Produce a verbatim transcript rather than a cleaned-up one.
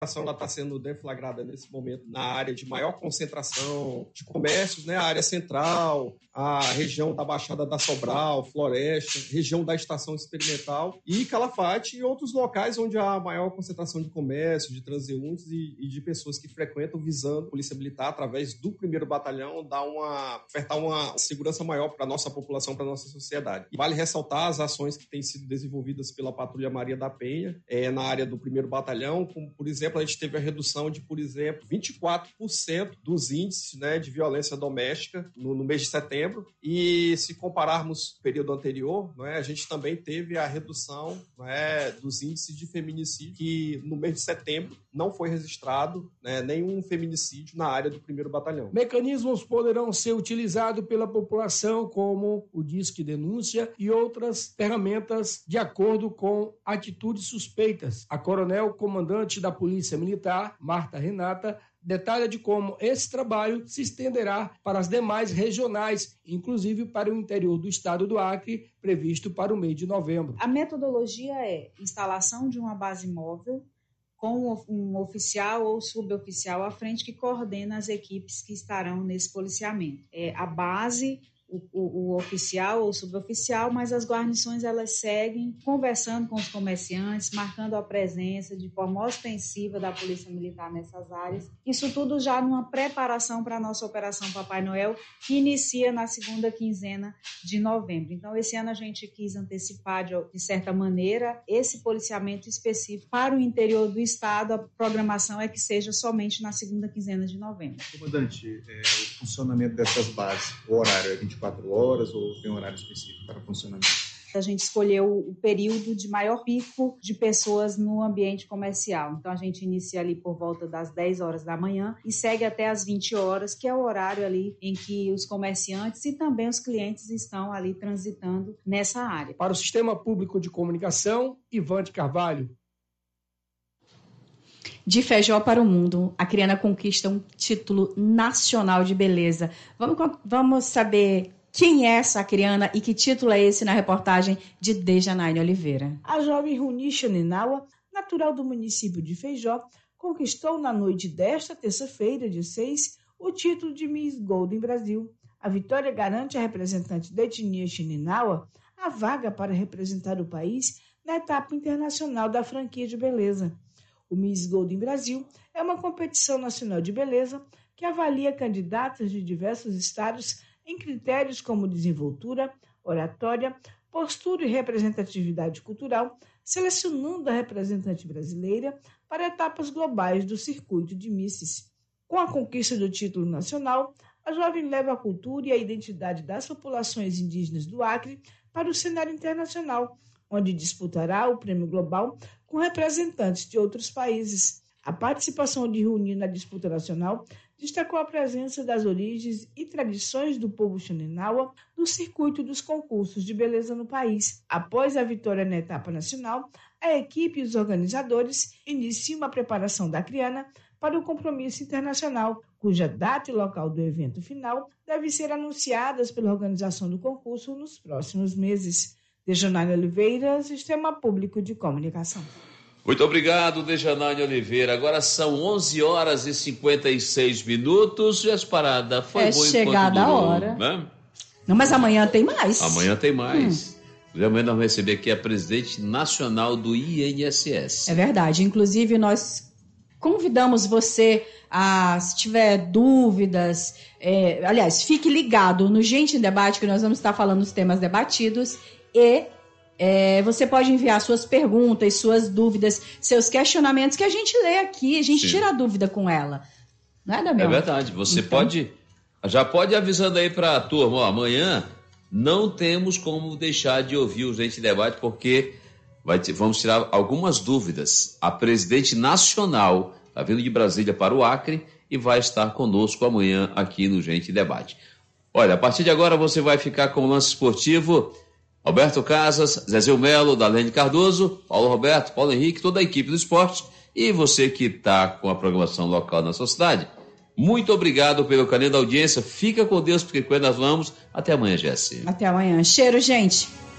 ela está sendo deflagrada nesse momento na área de maior concentração de comércios, né? A área central, a região da Baixada da Sobral, Floresta, região da Estação Experimental e Calafate e outros locais onde há maior concentração de comércio, de transeuntes e, e de pessoas que frequentam visando a Polícia Militar através do primeiro batalhão dar uma, ofertar uma segurança maior para a nossa população, para a nossa sociedade. E vale ressaltar as ações que têm sido desenvolvidas pela Patrulha Maria da Penha é, na área do primeiro batalhão, como, por exemplo, a gente teve a redução de, por exemplo, vinte e quatro por cento dos índices, né, de violência doméstica no, no mês de setembro. E se compararmos o período anterior, não é, a gente também teve a redução, não é, dos índices de feminicídio, que no mês de setembro não foi registrado, né, nenhum feminicídio na área do primeiro batalhão. Mecanismos poderão ser utilizados pela população, como o Disque Denúncia e outras ferramentas de acordo com atitudes suspeitas. A coronel comandante da Polícia Militar, Marta Renata, detalha de como esse trabalho se estenderá para as demais regionais, inclusive para o interior do estado do Acre, previsto para o mês de novembro. A metodologia é instalação de uma base móvel com um oficial ou suboficial à frente que coordena as equipes que estarão nesse policiamento. É a base, o, o, o oficial ou suboficial, mas as guarnições elas seguem conversando com os comerciantes, marcando a presença de forma ostensiva da Polícia Militar nessas áreas. Isso tudo já numa preparação para a nossa Operação Papai Noel, que inicia na segunda quinzena de novembro. Então, esse ano a gente quis antecipar, de, de certa maneira, esse policiamento específico para o interior do estado. A programação é que seja somente na segunda quinzena de novembro. Comandante, é, o funcionamento dessas bases, o horário é vinte e quatro horas ou tem um horário específico para funcionamento? A gente escolheu o período de maior pico de pessoas no ambiente comercial. Então, a gente inicia ali por volta das dez horas da manhã e segue até as vinte horas, que é o horário ali em que os comerciantes e também os clientes estão ali transitando nessa área. Para o Sistema Público de Comunicação, Ivante Carvalho. De Feijó para o mundo, a Criana conquista um título nacional de beleza. Vamos, vamos saber quem é essa Criana e que título é esse na reportagem de Dejanaine Oliveira. A jovem Runisha Ninawa, natural do município de Feijó, conquistou na noite desta terça-feira, dia seis, o título de Miss Golden Brasil. A vitória garante à representante da etnia Xininawa a vaga para representar o país na etapa internacional da franquia de beleza. O Miss Golden Brasil é uma competição nacional de beleza que avalia candidatas de diversos estados em critérios como desenvoltura, oratória, postura e representatividade cultural, selecionando a representante brasileira para etapas globais do circuito de Misses. Com a conquista do título nacional, a jovem leva a cultura e a identidade das populações indígenas do Acre para o cenário internacional, onde disputará o prêmio global com representantes de outros países. A participação de Runi na disputa nacional destacou a presença das origens e tradições do povo Xininawa no circuito dos concursos de beleza no país. Após a vitória na etapa nacional, a equipe e os organizadores iniciam uma preparação da Criana para o compromisso internacional, cuja data e local do evento final devem ser anunciadas pela organização do concurso nos próximos meses. Dejanaine Oliveira, Sistema Público de Comunicação. Muito obrigado, Dejanaine Oliveira. Agora são onze horas e cinquenta e seis minutos. E as paradas foi é boa chegada a hora. Né? Não, mas amanhã tem mais. Amanhã tem mais. Hum. Amanhã nós vamos receber aqui a presidente nacional do I N S S. É verdade. Inclusive, nós convidamos você a, se tiver dúvidas, é, aliás, fique ligado no Gente em Debate, que nós vamos estar falando os temas debatidos e é, você pode enviar suas perguntas, suas dúvidas, seus questionamentos, que a gente lê aqui, a gente Sim. tira a dúvida com ela. Não é, Damião? É verdade. Você então... pode... Já pode ir avisando aí para a turma, ó, amanhã não temos como deixar de ouvir o Gente em Debate, porque vai ter, vamos tirar algumas dúvidas. A presidente nacional está vindo de Brasília para o Acre e vai estar conosco amanhã aqui no Gente em Debate. Olha, a partir de agora você vai ficar com o lance esportivo... Alberto Casas, Zezé Melo, Darlene Cardoso, Paulo Roberto, Paulo Henrique, toda a equipe do esporte e você que está com a programação local na sua cidade. Muito obrigado pelo carinho da audiência. Fica com Deus, porque quando nós vamos, até amanhã, Jéssica. Até amanhã. Cheiro, gente.